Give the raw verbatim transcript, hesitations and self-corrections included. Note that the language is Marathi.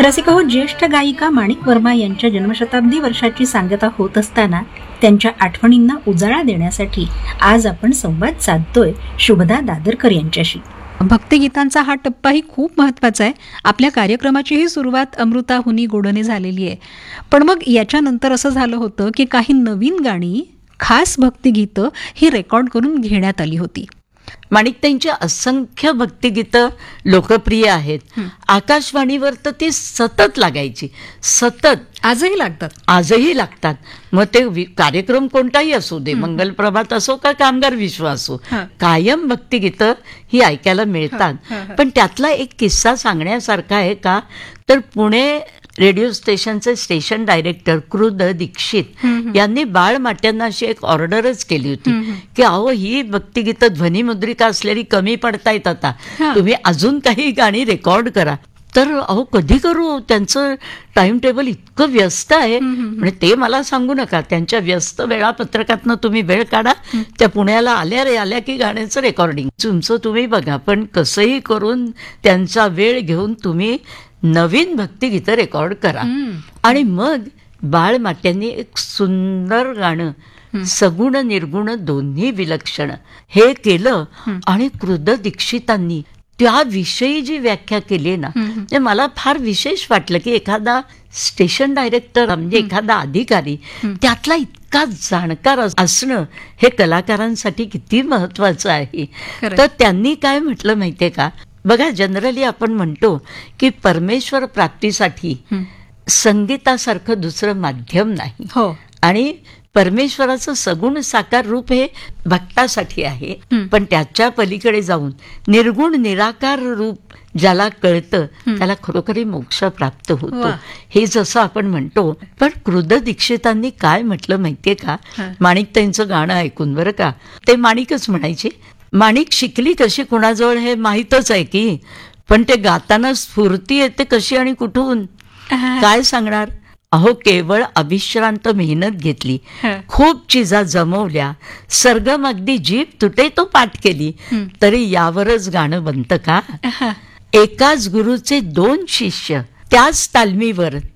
रसिका हो, ज्येष्ठ गायिका माणिक वर्मा यांच्या जन्मशताब्दी वर्षाची सांगता होत असताना त्यांच्या आठवणींना उजाळा देण्यासाठी आज आपण संवाद साधतोय शुभदा दादरकर यांच्याशी. भक्तिगीतांचा हा टप्पाही खूप महत्वाचा आहे. आपल्या कार्यक्रमाचीही सुरुवात अमृताहुनी गोडने झालेली आहे. पण मग याच्यानंतर असं झालं होतं की काही नवीन गाणी, खास भक्तिगीतं ही रेकॉर्ड करून घेण्यात आली होती. माणिकताईंची असंख्य भक्तिगीतं लोकप्रिय आहेत. आकाशवाणीवर तर ती सतत लागायची, सतत. आजही लागतात आजही लागतात. मग ते वि- कार्यक्रम कोणताही असू दे, मंगलप्रभात असो का कामगार विश्व असो, कायम भक्तिगीतं ही ऐकायला मिळतात. पण त्यातला एक किस्सा सांगण्यासारखा आहे का, तर पुणे रेडिओ स्टेशनचे स्टेशन डायरेक्टर क्रुद दीक्षित यांनी बाळ माट्यांना अशी एक ऑर्डरच केली होती की अहो, ही भक्तिगीतं ध्वनिमुद्रिका असलेली कमी पडतायत, आता तुम्ही अजून काही गाणी रेकॉर्ड करा. तर अहो कधी करू, त्यांचं टाइम टेबल इतकं व्यस्त आहे. म्हणजे ते मला सांगू नका, त्यांच्या व्यस्त वेळापत्रकातनं तुम्ही वेळ काढा. त्या पुण्याला आल्या रे आल्या की गाण्याचं रेकॉर्डिंग तुमचं तुम्ही बघा. पण कसंही करून त्यांचा वेळ घेऊन तुम्ही नवीन भक्तिगीतं रेकॉर्ड करा. आणि मग बाळ माट्यांनी एक सुंदर गाणं, सगुण निर्गुण दोन्ही विलक्षण, हे केलं. आणि क्रुद दीक्षितांनी त्याविषयी जी व्याख्या केली ना, ते मला फार विशेष वाटलं की एखादा स्टेशन डायरेक्टर म्हणजे एखादा अधिकारी त्यातला इतका जाणकार असणं हे कलाकारांसाठी किती महत्वाचं आहे. तर त्यांनी काय म्हटलं माहितीये का, बघा जनरली आपण म्हणतो की परमेश्वर प्राप्तीसाठी संगीतासारखं दुसरं माध्यम नाही. हो. आणि परमेश्वराचं सगुण साकार रूप हे भक्तासाठी आहे. पण त्याच्या पलीकडे जाऊन निर्गुण निराकार रूप ज्याला कळतं त्याला खरोखरी मोक्ष प्राप्त होतो, हे जसं आपण म्हणतो. पण क्रुद दीक्षितांनी काय म्हटलं माहितीये का, माणिकताईंचं गाणं ऐकून, बरं का, ते माणिकच म्हणायचे, माणिक शिकली कशी कुणाजवळ हे माहीतच आहे की, पण ते गाताना स्फूर्ती येते कशी आणि कुठून काय सांगणार. अहो, केवळ अविश्रांत मेहनत घेतली, खूप चिजा जमवल्या, सरगम अगदी जीभ तुटे तो पाठ केली, तरी यावरच गाणं बनतं का. एकाच गुरुचे दोन शिष्य, त्याच तालमीवर